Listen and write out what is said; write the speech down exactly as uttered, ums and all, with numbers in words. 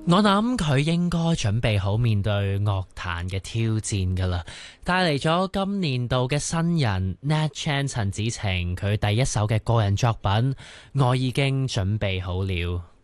我諗佢應該準備好面對樂壇嘅挑戰㗎喇，帶嚟咗今年度嘅新人 Nat Chan 陳子晴佢第一首嘅個人作品《我已經準備好了》。